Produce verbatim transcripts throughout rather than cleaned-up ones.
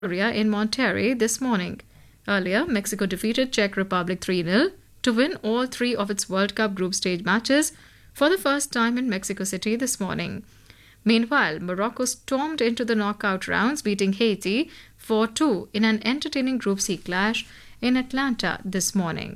in Monterrey this morning. Earlier, Mexico defeated Czech Republic three nil to win all three of its World Cup group stage matches for the first time in Mexico City this morning. Meanwhile, Morocco stormed into the knockout rounds, beating Haiti four two in an entertaining Group C clash in Atlanta this morning.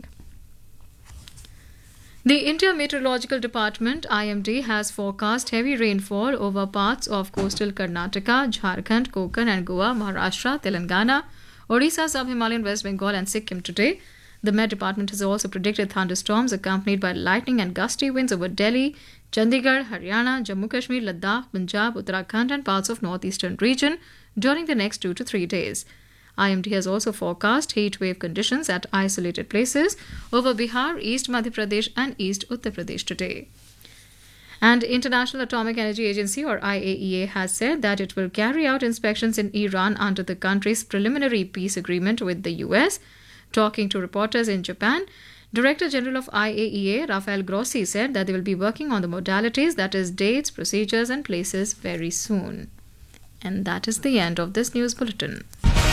The India Meteorological Department I M D has forecast heavy rainfall over parts of coastal Karnataka, Jharkhand, Konkan and Goa, Maharashtra, Telangana, Odisha, Sub-Himalayan, West Bengal and Sikkim today. The Met Department has also predicted thunderstorms accompanied by lightning and gusty winds over Delhi, Chandigarh, Haryana, Jammu Kashmir, Ladakh, Punjab, Uttarakhand and parts of northeastern region during the next two to three days. I M D has also forecast heat wave conditions at isolated places over Bihar, East Madhya Pradesh and East Uttar Pradesh today. And International Atomic Energy Agency or I A E A has said that it will carry out inspections in Iran under the country's preliminary peace agreement with the U S. Talking to reporters in Japan, Director General of I A E A, Rafael Grossi, said that they will be working on the modalities, that is, dates, procedures and places very soon. And that is the end of this news bulletin.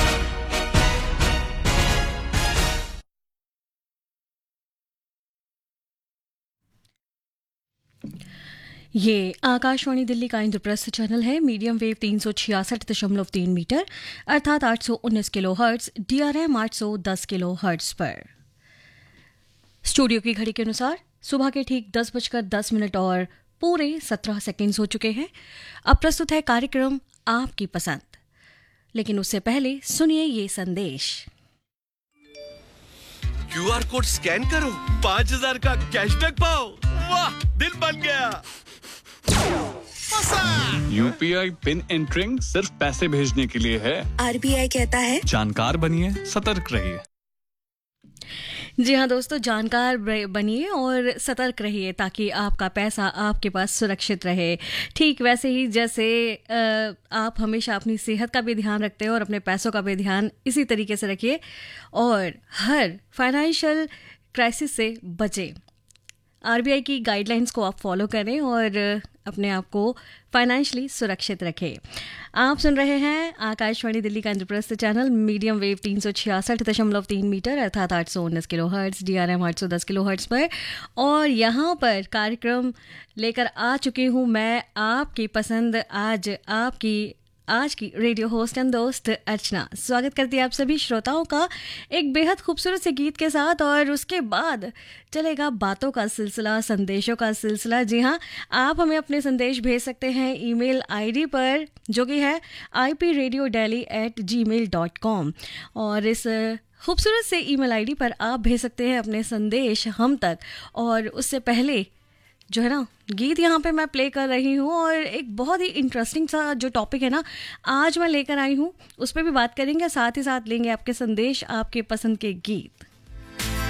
ये आकाशवाणी दिल्ली का Indraprastha channel है। Medium wave तीन सौ छियासठ दशमलव तीन metre अर्थात आठ सौ उन्नीस किलो हर्ट्ज, डीआरएम आठ सौ दस किलो हर्ट्ज पर। स्टूडियो की घड़ी के अनुसार सुबह के ठीक दस बजकर दस मिनट और पूरे सत्रह सेकेंड्स हो चुके हैं। अब प्रस्तुत है कार्यक्रम आपकी पसंद, लेकिन उससे पहले सुनिए ये संदेश। क्यूआर कोड स्कैन करो, पाँच हजार का कैशबैक पाओ। वाह, दिल बन गया। यूपीआई पिन एंटरिंग सिर्फ पैसे भेजने के लिए है। आरबीआई कहता है जानकार बनिए, सतर्क रहिए। जी हाँ दोस्तों, जानकार बनिए और सतर्क रहिए ताकि आपका पैसा आपके पास सुरक्षित रहे। ठीक वैसे ही जैसे आप हमेशा अपनी सेहत का भी ध्यान रखते हैं और अपने पैसों का भी ध्यान इसी तरीके से रखिए और हर फाइनेंशियल क्राइसिस से बचें। आरबीआई की गाइडलाइंस को आप फॉलो करें और अपने आप को फाइनेंशियली सुरक्षित रखें। आप सुन रहे हैं आकाशवाणी दिल्ली का इंद्रप्रस्थ चैनल मीडियम वेव तीन सौ छियासठ दशमलव तीन मीटर अर्थात आठ सौ उन्नीस किलो हर्ट्ज, डीआरएम आठ सौ दस किलो हर्ट्ज पर। और यहाँ पर कार्यक्रम लेकर आ चुकी हूँ मैं आपकी पसंद, आज आपकी आज की रेडियो होस्ट एंड दोस्त अर्चना। स्वागत करती है आप सभी श्रोताओं का एक बेहद खूबसूरत से गीत के साथ और उसके बाद चलेगा बातों का सिलसिला, संदेशों का सिलसिला। जी हाँ, आप हमें अपने संदेश भेज सकते हैं ईमेल आईडी पर जो कि है I P radio daily eight ji mail dot com और इस खूबसूरत से ईमेल आईडी पर आप भेज सकते हैं अपने संदेश हम तक। और उससे पहले जो है ना, गीत यहाँ पे मैं प्ले कर रही हूँ और एक बहुत ही इंटरेस्टिंग सा जो टॉपिक है ना आज मैं लेकर आई हूँ उस पर भी बात करेंगे, साथ ही साथ लेंगे आपके संदेश, आपके पसंद के गीत।